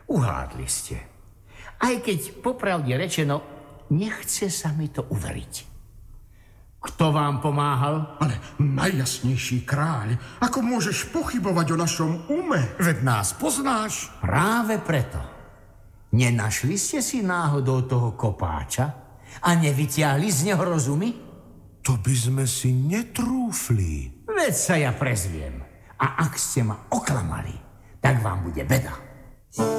Uhádli ste. Aj keď popravde rečeno, nechce sa mi to uveriť. Kto vám pomáhal? Ale najjasnejší kráľ, ako môžeš pochybovať o našom ume? Veď nás poznáš. Práve preto. Nenašli ste si náhodou toho kopáča a nevytiahli z neho rozumy? To by sme si netrúfli. Veď sa ja prezviem. A ak ste ma oklamali, tak vám bude beda.